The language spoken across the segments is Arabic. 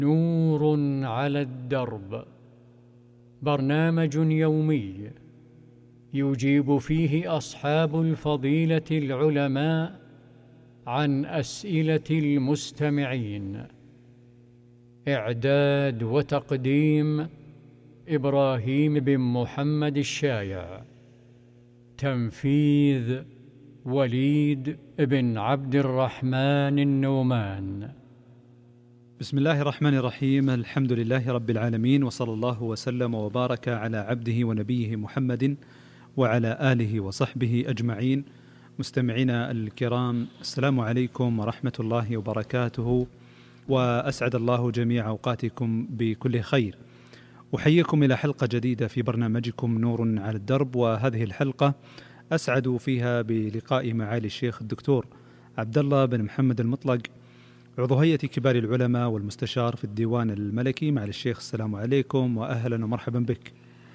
نور على الدرب، برنامج يومي يجيب فيه أصحاب الفضيلة العلماء عن أسئلة المستمعين. إعداد وتقديم إبراهيم بن محمد الشايع. تنفيذ وليد بن عبد الرحمن النومان. بسم الله الرحمن الرحيم. الحمد لله رب العالمين، وصلى الله وسلم وبارك على عبده ونبيه محمد وعلى آله وصحبه أجمعين. مستمعينا الكرام، السلام عليكم ورحمة الله وبركاته، وأسعد الله جميع أوقاتكم بكل خير. أحييكم إلى حلقة جديدة في برنامجكم نور على الدرب، وهذه الحلقة أسعد فيها بلقاء معالي الشيخ الدكتور عبد الله بن محمد المطلق، عضو هيئة كبار العلماء والمستشار في الديوان الملكي. معالي الشيخ، السلام عليكم وأهلا ومرحبا بك.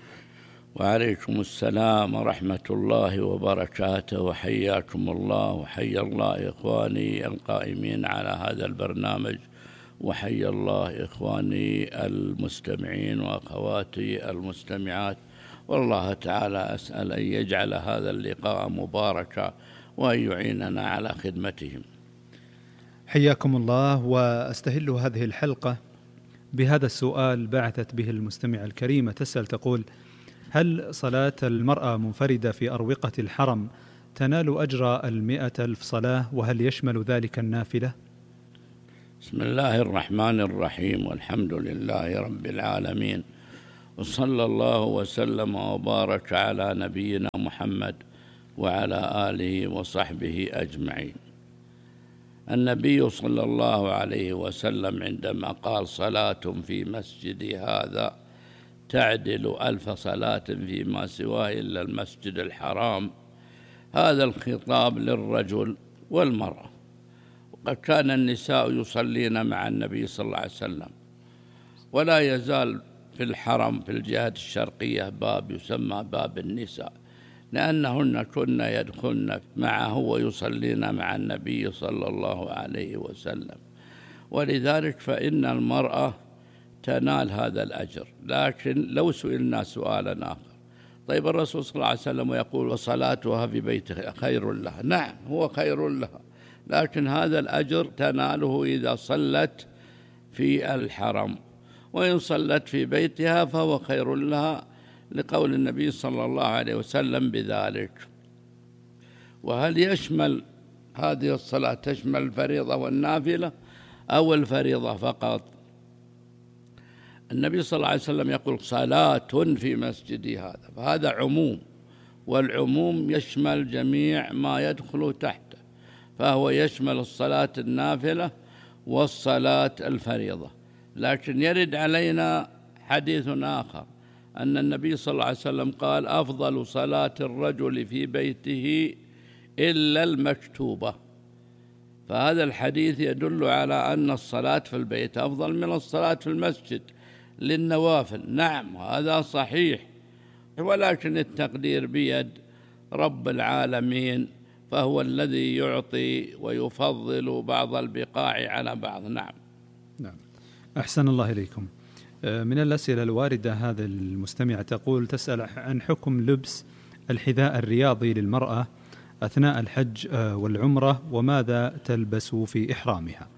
وعليكم السلام ورحمة الله وبركاته، وحياكم الله وحيا الله إخواني القائمين على هذا البرنامج، وحيا الله إخواني المستمعين وأخواتي المستمعات. والله تعالى أسأل أن يجعل هذا اللقاء مباركا وأن يعيننا على خدمتهم. حياكم الله. وأستهل هذه الحلقة بهذا السؤال بعثت به المستمع الكريمة، تسأل تقول: هل صلاة المرأة منفردة في أروقة الحرم تنال أجر 100,000 صلاة، وهل يشمل ذلك النافلة؟ بسم الله الرحمن الرحيم، والحمد لله رب العالمين، وصلى الله وسلم وبارك على نبينا محمد وعلى آله وصحبه أجمعين. النبي صلى الله عليه وسلم عندما قال: صلاة في مسجدي هذا تعدل 1000 صلاة فيما سواه إلا المسجد الحرام، هذا الخطاب للرجل والمرأة. وقد كان النساء يصلين مع النبي صلى الله عليه وسلم، ولا يزال في الحرم في الجهة الشرقية باب يسمى باب النساء، لأنهن كن يدخلن معه ويصلين مع النبي صلى الله عليه وسلم. ولذلك فإن المرأة تنال هذا الأجر. لكن لو سئلنا سؤالا آخر: طيب الرسول صلى الله عليه وسلم يقول: وصلاتها في بيتها خير لها. نعم، هو خير لها، لكن هذا الأجر تناله إذا صلت في الحرم، وإن صلت في بيتها فهو خير لها، لقول النبي صلى الله عليه وسلم بذلك. وهل يشمل هذه الصلاة تشمل الفريضة والنافلة أو الفريضة فقط؟ النبي صلى الله عليه وسلم يقول: صلاة في مسجدي هذا، فهذا عموم، والعموم يشمل جميع ما يدخل تحته، فهو يشمل الصلاة النافلة والصلاة الفريضة. لكن يرد علينا حديث آخر أن النبي صلى الله عليه وسلم قال: أفضل صلاة الرجل في بيته إلا المكتوبة. فهذا الحديث يدل على أن الصلاة في البيت أفضل من الصلاة في المسجد للنوافل. نعم، هذا صحيح، ولكن التقدير بيد رب العالمين، فهو الذي يعطي ويفضل بعض البقاع على بعض. نعم. أحسن الله إليكم. من الأسئلة الواردة هذا المستمع تقول: تسأل عن حكم لبس الحذاء الرياضي للمرأة أثناء الحج والعمرة، وماذا تلبس في إحرامها؟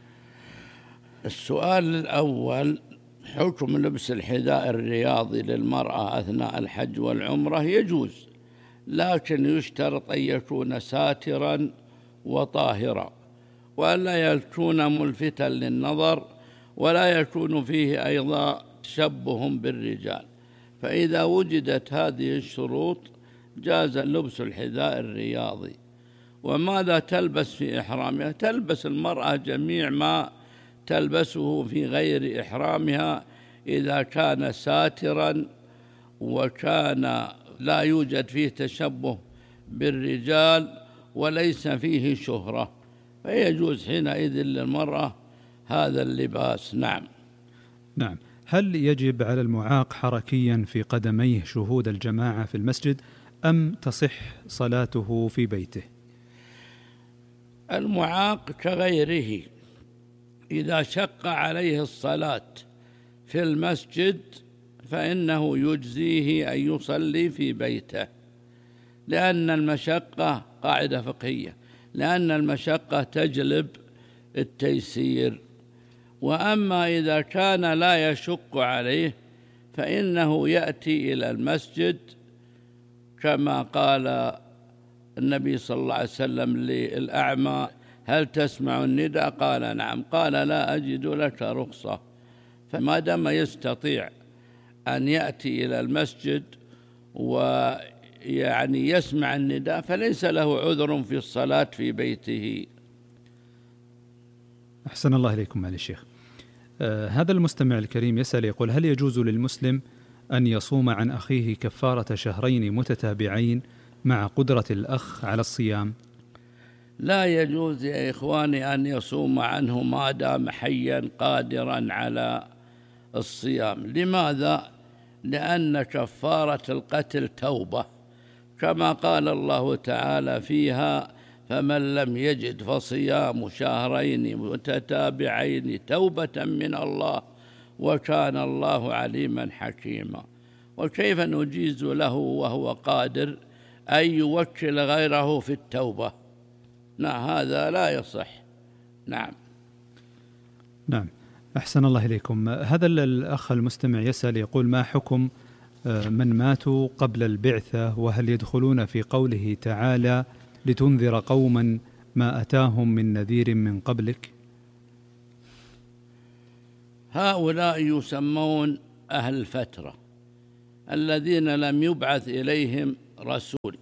السؤال الأول: حكم لبس الحذاء الرياضي للمرأة أثناء الحج والعمرة يجوز، لكن يشترط أن يكون ساترا وطاهرا، وألا يكون ملفتا للنظر، ولا يكون فيه أيضا تشبه بالرجال. فإذا وجدت هذه الشروط جاز لبس الحذاء الرياضي. وماذا تلبس في إحرامها؟ تلبس المرأة جميع ما تلبسه في غير إحرامها إذا كان ساترا وكان لا يوجد فيه تشبه بالرجال وليس فيه شهرة، فيجوز حينئذ للمرأة هذا اللباس. نعم. هل يجب على المعاق حركيا في قدميه شهود الجماعة في المسجد، أم تصح صلاته في بيته؟ المعاق كغيره إذا شق عليه الصلاة في المسجد فإنه يجزيه أن يصلي في بيته، لأن المشقة قاعدة فقهية، لأن المشقة تجلب التيسير. وأما إذا كان لا يشق عليه فإنه يأتي إلى المسجد كما قال النبي صلى الله عليه وسلم للأعمى: هل تسمع النداء؟ قال نعم. قال: لا أجد لك رخصة. فما دام يستطيع أن يأتي إلى المسجد ويعني يسمع النداء فليس له عذر في الصلاة في بيته. أحسن الله إليكم معالي الشيخ. هذا المستمع الكريم يسأل يقول: هل يجوز للمسلم أن يصوم عن أخيه كفارة شهرين متتابعين مع قدرة الأخ على الصيام؟ لا يجوز يا إخواني أن يصوم عنه ما دام حيا قادرا على الصيام. لماذا؟ لأن كفارة القتل توبة، كما قال الله تعالى فيها: فمن لم يجد فصيام شهرين متتابعين توبة من الله وكان الله عليما حكيما. وكيف نجيز له وهو قادر أن يوكل غيره في التوبة؟ نعم، هذا لا يصح. نعم. أحسن الله إليكم. هذا الأخ المستمع يسأل يقول: ما حكم من ماتوا قبل البعثة، وهل يدخلون في قوله تعالى: لتنذر قوما ما أتاهم من نذير من قبلك؟ هؤلاء يسمون أهل الفترة الذين لم يبعث إليهم رسول،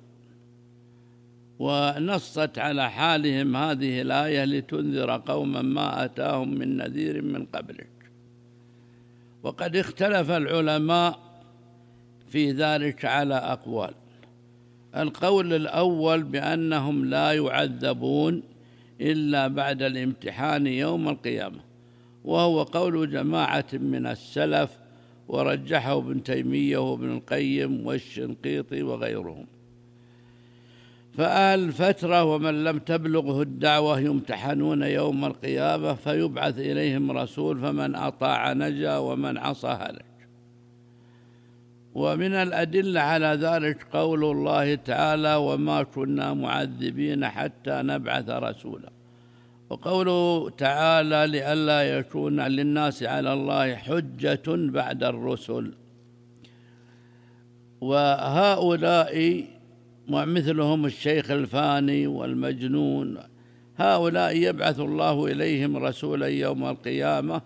ونصت على حالهم هذه الآية: لتنذر قوما ما أتاهم من نذير من قبلك. وقد اختلف العلماء في ذلك على أقوال. القول الأول بأنهم لا يعذبون إلا بعد الامتحان يوم القيامة، وهو قول جماعة من السلف، ورجحه ابن تيمية وابن القيم والشنقيطي وغيرهم. فأهل الفترة ومن لم تبلغه الدعوة يمتحنون يوم القيامة، فيبعث إليهم رسول، فمن أطاع نجا ومن عصى هلك. ومن الأدلة على ذلك قول الله تعالى: وما كنا معذبين حتى نبعث رسولا. وقوله تعالى: لئلا يكون للناس على الله حجة بعد الرسل. وهؤلاء ومثلهم الشيخ الفاني والمجنون، هؤلاء يبعث الله إليهم رسولا يوم القيامة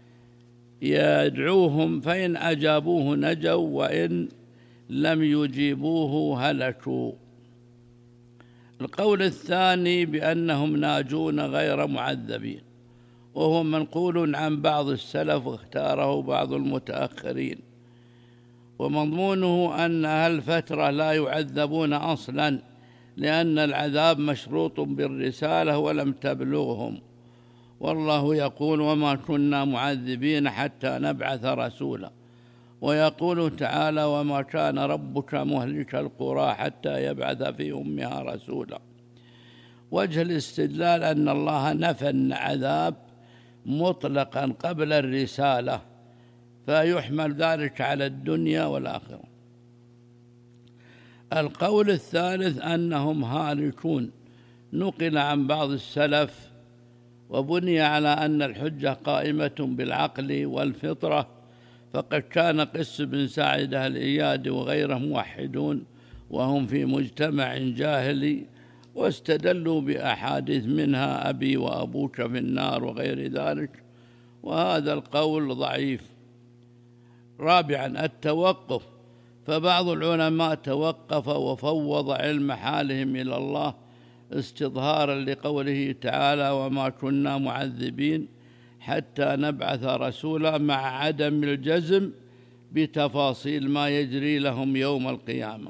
يدعوهم، فإن أجابوه نجوا وإن لم يجيبوه هلكوا. القول الثاني بأنهم ناجون غير معذبين، وهو منقول عن بعض السلف واختاره بعض المتأخرين، ومضمونه أن أهل الفترة لا يعذبون أصلا، لأن العذاب مشروط بالرسالة ولم تبلغهم. والله يقول: وما كنا معذبين حتى نبعث رسولا. ويقول تعالى: وما كان ربك مهلك القرى حتى يبعث في أمها رسولا. وجه الاستدلال أن الله نفى العذاب مطلقا قبل الرسالة، فيحمل ذلك على الدنيا والآخرة. القول الثالث أنهم هالكون، نقل عن بعض السلف وبني على أن الحجة قائمة بالعقل والفطرة، فقد كان قس بن ساعدة الإيادي وغيره موحدون وهم في مجتمع جاهلي، واستدلوا بأحاديث منها: أبي وأبوك في النار وغير ذلك، وهذا القول ضعيف. رابعا التوقف، فبعض العلماء توقف وفوض علم حالهم إلى الله استظهارا لقوله تعالى: وما كنا معذبين حتى نبعث رسولا، مع عدم الجزم بتفاصيل ما يجري لهم يوم القيامة.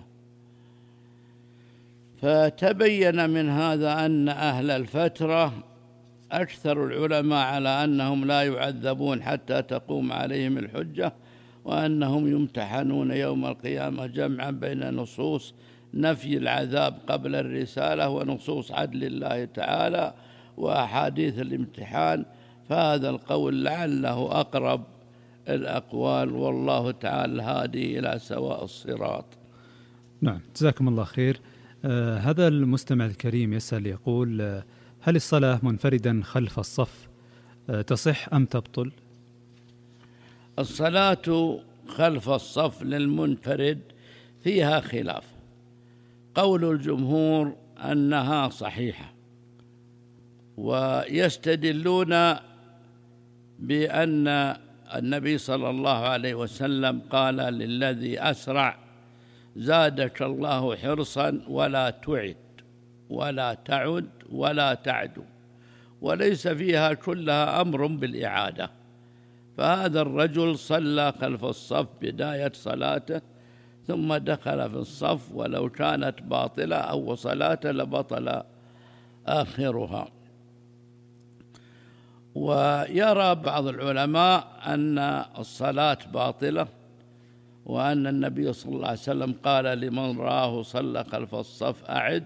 فتبين من هذا أن أهل الفترة أكثر العلماء على أنهم لا يعذبون حتى تقوم عليهم الحجة، وأنهم يمتحنون يوم القيامة، جمعا بين نصوص نفي العذاب قبل الرسالة ونصوص عدل الله تعالى وأحاديث الامتحان. فهذا القول لعله أقرب الأقوال، والله تعالى الهادي إلى سواء الصراط. نعم، جزاكم الله خير. هذا المستمع الكريم يسأل يقول: هل الصلاة منفردا خلف الصف تصح أم تبطل؟ الصلاة خلف الصف للمنفرد فيها خلاف. قول الجمهور أنها صحيحة، ويستدلون بأن النبي صلى الله عليه وسلم قال للذي أسرع: زادك الله حرصا ولا تعد ولا تعد ولا تعد، وليس فيها كلها أمر بالإعادة. فهذا الرجل صلى خلف الصف بداية صلاته ثم دخل في الصف، ولو كانت باطلة أو صلاته لبطل آخرها. ويرى بعض العلماء أن الصلاة باطلة، وأن النبي صلى الله عليه وسلم قال لمن راه صلى خلف الصف: أعد.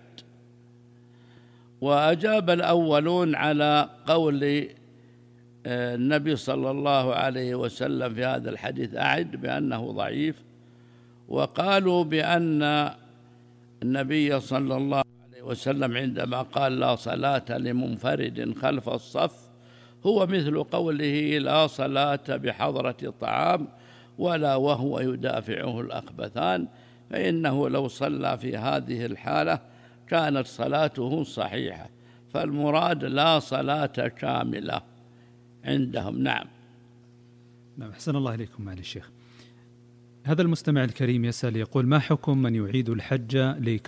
وأجاب الأولون على قول النبي صلى الله عليه وسلم في هذا الحديث أعد بأنه ضعيف، وقالوا بأن النبي صلى الله عليه وسلم عندما قال لا صلاة لمنفرد خلف الصف هو مثل قوله لا صلاة بحضرة الطعام ولا وهو يدافعه الأخبثان، فإنه لو صلى في هذه الحالة كانت صلاته صحيحة، فالمراد لا صلاة كاملة عندهم. نعم. أحسن الله إليكم معالي الشيخ. هذا المستمع الكريم يسأل يقول: ما حكم من يعيد الحج